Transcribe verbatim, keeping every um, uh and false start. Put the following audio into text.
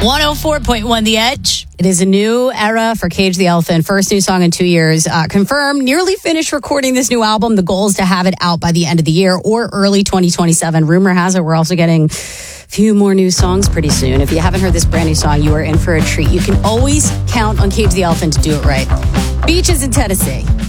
one oh four point one The Edge. It is a new era for Cage the Elephant. First new song in two years. Uh, confirmed, nearly finished recording this new album. The goal is to have it out by the end of the year or early twenty twenty-seven. Rumor has it we're also getting a few more new songs pretty soon. If you haven't heard this brand new song, you are in for a treat. You can always count on Cage the Elephant to do it right. Beaches in Tennessee.